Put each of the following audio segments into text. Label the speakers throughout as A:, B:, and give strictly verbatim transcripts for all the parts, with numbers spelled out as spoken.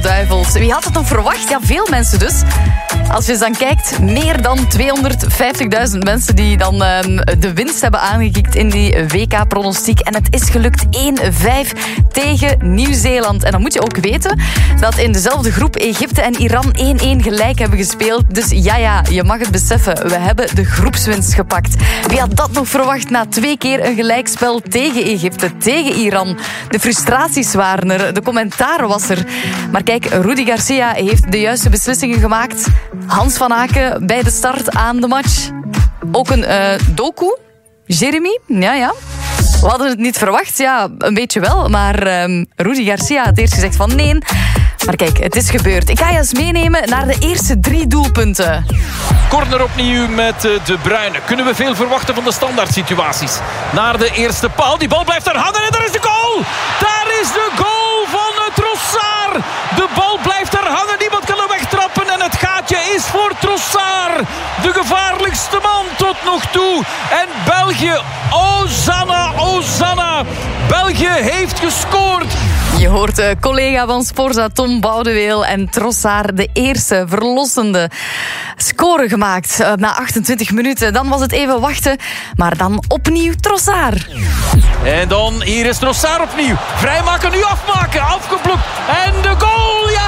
A: Duivels. Wie had het nog verwacht? Ja, veel mensen dus. Als je eens dan kijkt, meer dan tweehonderdvijftigduizend mensen die dan uh, de winst hebben aangekikt in die W K-pronostiek. En het is gelukt één vijf tegen Nieuw-Zeeland. En dan moet je ook weten dat in dezelfde groep Egypte en Iran één één gelijk hebben gespeeld. Dus ja, ja, je mag het beseffen. We hebben de groepswinst gepakt. Wie had dat nog verwacht na twee keer een gelijkspel tegen Egypte, tegen Iran? De frustraties waren er, de commentaar was er. Maar kijk, Rudi Garcia heeft de juiste beslissingen gemaakt. Hans van Aken bij de start aan de match. Ook een uh, doku. Jeremy, ja, ja. We hadden het niet verwacht, ja, een beetje wel. Maar um, Rudi Garcia had eerst gezegd van nee. Maar kijk, het is gebeurd. Ik ga je eens meenemen naar de eerste drie doelpunten.
B: Corner opnieuw met De Bruyne. Kunnen we veel verwachten van de standaard situaties? Naar de eerste paal. Die bal blijft daar hangen en daar is de goal! Daar is de goal van Trossard! De bal blijft daar hangen. Niemand kan hem wegtrappen. En het gaatje is voor Trossard. De gevaarlijkste man tot nog toe. En België, Ozanna, Ozanna. België heeft gescoord.
A: Je hoort de collega van Sporza, Tom Boudeweel en Trossard de eerste verlossende score gemaakt na achtentwintig minuten. Dan was het even wachten, maar dan opnieuw Trossard.
B: En dan hier is Trossard opnieuw. Vrijmaken, nu afmaken, afgeblokt. En de goal, ja!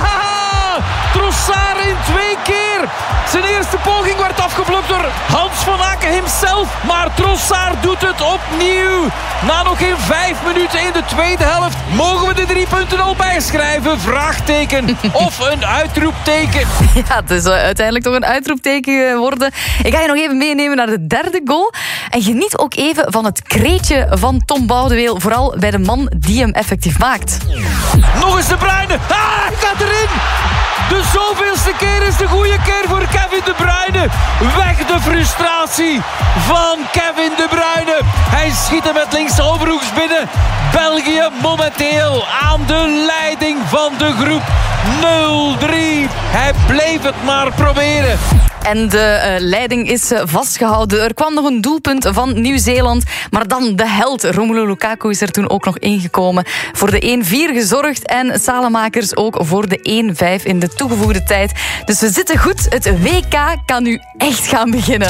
B: Trossard in twee keer. Zijn eerste poging werd afgeblokt door Hans van Aken himself. Maar Trossard doet het opnieuw. Na nog geen vijf minuten in de tweede helft. Mogen we de drie punten al bijschrijven? Vraagteken of een uitroepteken?
A: Ja, het is uiteindelijk toch een uitroepteken geworden. Ik ga je nog even meenemen naar de derde goal. En geniet ook even van het kreetje van Tom Boudeweel. Vooral bij de man die hem effectief maakt.
B: Nog eens De Bruyne. Ah, hij gaat erin. De zoveelste keer is de goede keer voor Kevin De Bruyne. Weg de frustratie van Kevin De Bruyne. Hij schiet hem met links overhoeks binnen. België momenteel aan de leiding van de groep nul drie. Hij bleef het maar proberen.
A: En de uh, leiding is uh, vastgehouden. Er kwam nog een doelpunt van Nieuw-Zeeland. Maar dan de held Romelu Lukaku is er toen ook nog ingekomen. Voor de één vier gezorgd. En Salemakers ook voor de één vijf in de toegevoegde tijd. Dus we zitten goed. Het W K kan nu echt gaan beginnen.